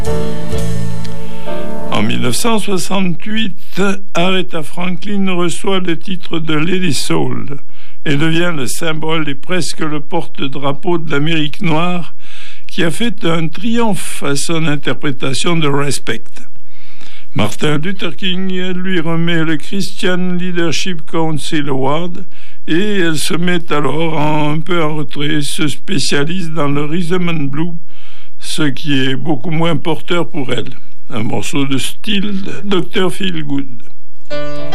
En 1968, Aretha Franklin reçoit le titre de Lady Soul et devient le symbole et presque le porte-drapeau de l'Amérique noire qui a fait un triomphe à son interprétation de Respect. Martin Luther King lui remet le Christian Leadership Council Award et elle se met alors un peu en retrait, se spécialise dans le rhythm and blues, ce qui est beaucoup moins porteur pour elle. Un morceau de style Dr. Feelgood.